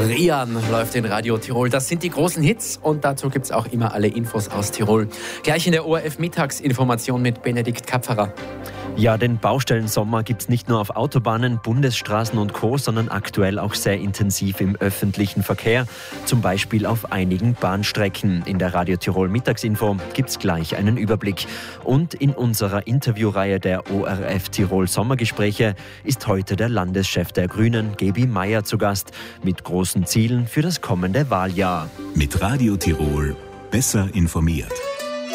Rian läuft in Radio Tirol. Das sind die großen Hits und dazu gibt es auch immer alle Infos aus Tirol. Gleich in der ORF-Mittagsinformation mit Benedikt Kapferer. Ja, den Baustellensommer gibt es nicht nur auf Autobahnen, Bundesstraßen und Co., sondern aktuell auch sehr intensiv im öffentlichen Verkehr, zum Beispiel auf einigen Bahnstrecken. In der Radio Tirol Mittagsinfo gibt es gleich einen Überblick. Und in unserer Interviewreihe der ORF Tirol Sommergespräche ist heute der Landeschef der Grünen, Gebi Meier, zu Gast, mit großen Zielen für das kommende Wahljahr. Mit Radio Tirol besser informiert.